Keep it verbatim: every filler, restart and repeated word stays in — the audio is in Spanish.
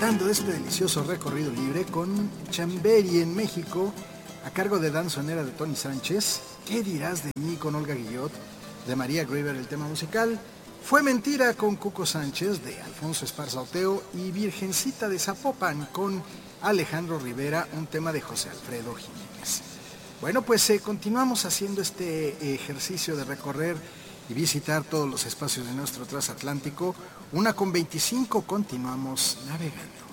disfrutando de este delicioso recorrido libre con Chambéry en México, a cargo de Danzonera de Tony Sánchez. ¿Qué dirás de mí con Olga Guillot? De María Grieber el tema musical. Fue mentira con Cuco Sánchez de Alfonso Esparza Oteo y Virgencita de Zapopan con Alejandro Rivera, un tema de José Alfredo Jiménez. Bueno, pues eh, continuamos haciendo este ejercicio de recorrer y visitar todos los espacios de nuestro transatlántico. Una con veinticinco, continuamos navegando.